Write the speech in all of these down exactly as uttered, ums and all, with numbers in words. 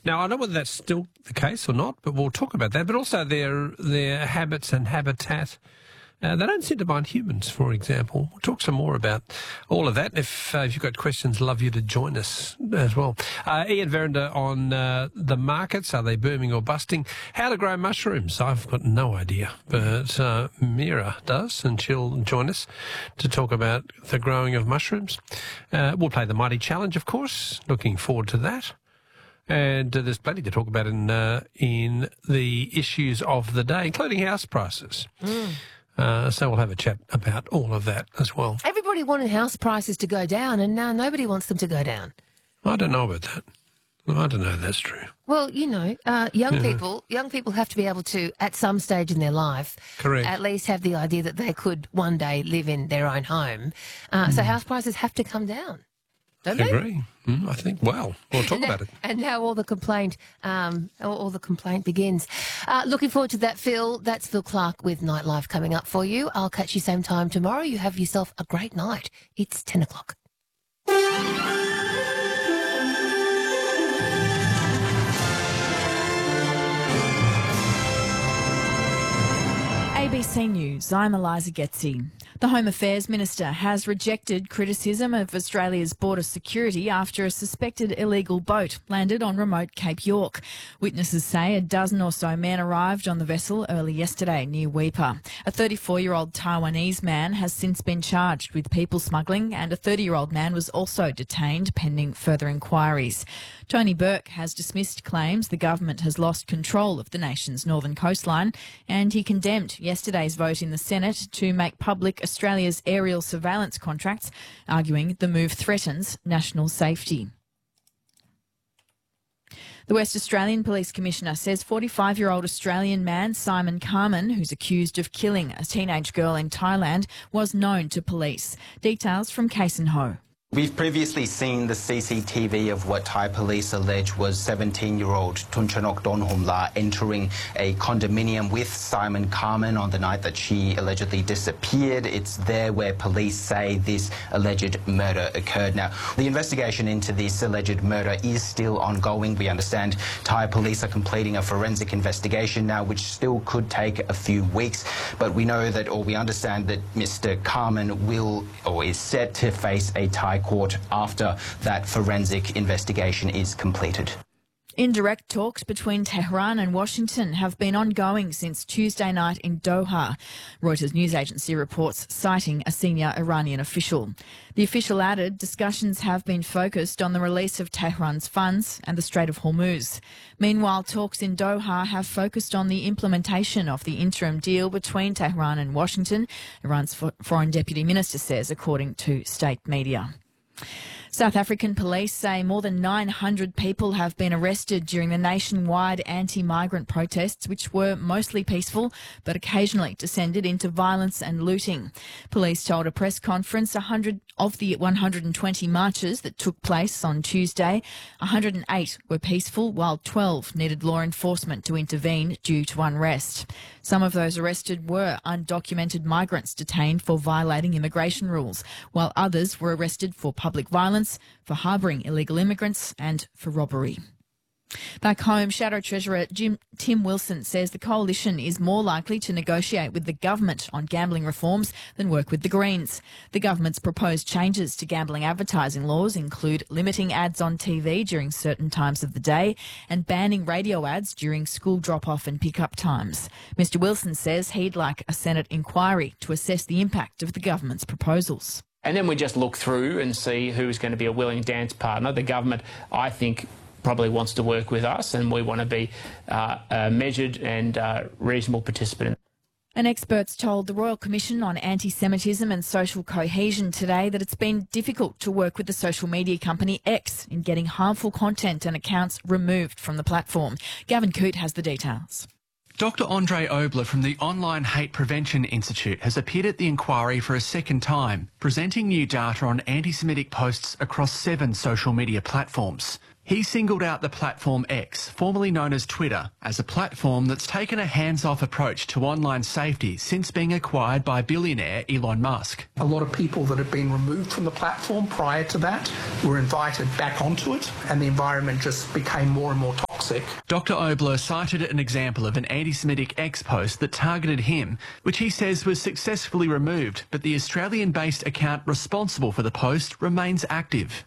Now, I don't know whether that's still the case or not, but we'll talk about that. But also their their habits and habitat. Uh, they don't seem to mind humans, for example. We'll talk some more about all of that. If, uh, if you've got questions, love you to join us as well. Uh, Ian Verrinder on uh, the markets. Are they booming or busting? How to grow mushrooms. I've got no idea, but uh, Mira does, and she'll join us to talk about the growing of mushrooms. Uh, we'll play the Mighty Challenge, of course. Looking forward to that. And uh, there's plenty to talk about in, uh, in the issues of the day, including house prices. Mm. Uh, so we'll have a chat about all of that as well. Everybody wanted house prices to go down, and now nobody wants them to go down. I don't know about that. I don't know if that's true. Well, you know, uh, young Yeah. people young people have to be able to, at some stage in their life, Correct. at least have the idea that they could one day live in their own home. Uh, mm. So house prices have to come down. Don't I they? agree. Mm, I think, well, we'll talk and about now, it. And now all the complaint, um, all, all the complaint begins. Uh, looking forward to that, Phil. That's Phil Clark with Nightlife coming up for you. I'll catch you same time tomorrow. You have yourself a great night. It's ten o'clock. A B C News, I'm Eliza Getzi. The Home Affairs Minister has rejected criticism of Australia's border security after a suspected illegal boat landed on remote Cape York. Witnesses say a dozen or so men arrived on the vessel early yesterday near Weipa. A thirty-four-year-old Taiwanese man has since been charged with people smuggling, and a thirty-year-old man was also detained pending further inquiries. Tony Burke has dismissed claims the government has lost control of the nation's northern coastline, and he condemned yesterday's vote in the Senate to make public Australia's aerial surveillance contracts, arguing the move threatens national safety. The West Australian Police Commissioner says forty-five-year-old Australian man Simon Carman, who's accused of killing a teenage girl in Thailand, was known to police. Details from Kason Ho. We've previously seen the C C T V of what Thai police allege was seventeen-year-old Tunchanok Donhumla entering a condominium with Simon Carman on the night that she allegedly disappeared. It's there where police say this alleged murder occurred. Now, the investigation into this alleged murder is still ongoing. We understand Thai police are completing a forensic investigation now, which still could take a few weeks. But we know that, or we understand that Mister Carman will, or is set to face a Thai court after that forensic investigation is completed. Indirect talks between Tehran and Washington have been ongoing since Tuesday night in Doha, Reuters news agency reports, citing a senior Iranian official. The official added discussions have been focused on the release of Tehran's funds and the Strait of Hormuz. Meanwhile, talks in Doha have focused on the implementation of the interim deal between Tehran and Washington, Iran's foreign deputy minister says, according to state media. South African police say more than nine hundred people have been arrested during the nationwide anti-migrant protests, which were mostly peaceful but occasionally descended into violence and looting. Police told a press conference one hundred of the one hundred twenty marches that took place on Tuesday, one hundred eight were peaceful, while twelve needed law enforcement to intervene due to unrest. Some of those arrested were undocumented migrants detained for violating immigration rules, while others were arrested for public violence, for harbouring illegal immigrants and for robbery. Back home, Shadow Treasurer Jim, Tim Wilson says the coalition is more likely to negotiate with the government on gambling reforms than work with the Greens. The government's proposed changes to gambling advertising laws include limiting ads on T V during certain times of the day and banning radio ads during school drop-off and pick-up times. Mister Wilson says he'd like a Senate inquiry to assess the impact of the government's proposals. And then we just look through and see who's going to be a willing dance partner. The government, I think, probably wants to work with us, and we want to be uh, a measured and uh, reasonable participant. And experts told the Royal Commission on Anti-Semitism and Social Cohesion today that it's been difficult to work with the social media company X in getting harmful content and accounts removed from the platform. Gavin Coote has the details. Doctor Andre Obler from the Online Hate Prevention Institute has appeared at the inquiry for a second time, presenting new data on anti-Semitic posts across seven social media platforms. He singled out the platform X, formerly known as Twitter, as a platform that's taken a hands-off approach to online safety since being acquired by billionaire Elon Musk. A lot of people that had been removed from the platform prior to that were invited back onto it, and the environment just became more and more toxic. toxic. Doctor Obler cited an example of an anti-Semitic ex-post that targeted him, which he says was successfully removed, but the Australian-based account responsible for the post remains active.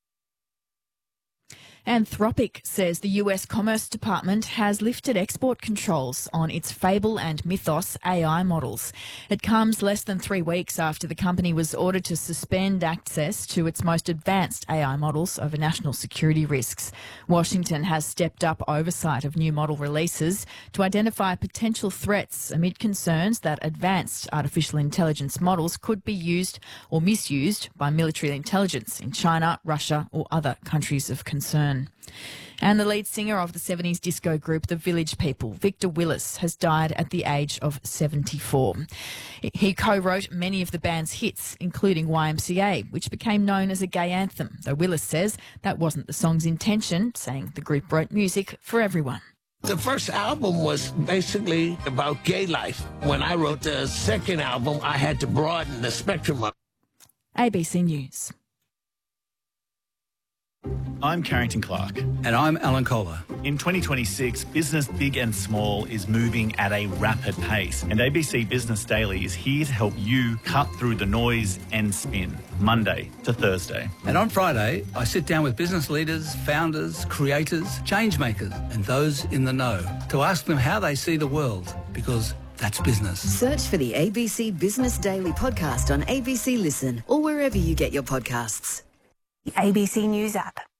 Anthropic says the U S Commerce Department has lifted export controls on its Fable and Mythos A I models. It comes less than three weeks after the company was ordered to suspend access to its most advanced A I models over national security risks. Washington has stepped up oversight of new model releases to identify potential threats amid concerns that advanced artificial intelligence models could be used or misused by military intelligence in China, Russia or other countries of concern. And the lead singer of the seventies disco group The Village People, Victor Willis, has died at the age of seventy-four. He co-wrote many of the band's hits, including Y M C A, which became known as a gay anthem, though Willis says that wasn't the song's intention, saying the group wrote music for everyone. The first album was basically about gay life. When I wrote the second album, I had to broaden the spectrum of A B C News. I'm Carrington Clark. And I'm Alan Kohler. In twenty twenty-six, business big and small is moving at a rapid pace. And A B C Business Daily is here to help you cut through the noise and spin, Monday to Thursday. And on Friday, I sit down with business leaders, founders, creators, change makers, and those in the know to ask them how they see the world, because that's business. Search for the A B C Business Daily podcast on A B C Listen or wherever you get your podcasts. The A B C News app.